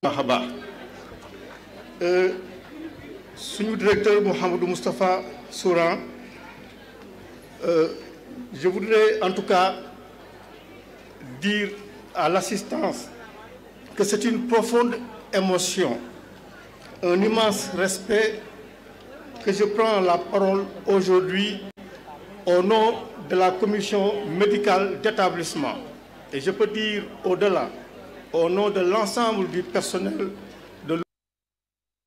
Mahaba. Sous directeur Mohamedou Moustapha Souran, je voudrais en tout cas dire à l'assistance que c'est une profonde émotion, un immense respect que je prends la parole aujourd'hui au nom de la commission médicale d'établissement. Et je peux dire au-delà, au nom de l'ensemble du personnel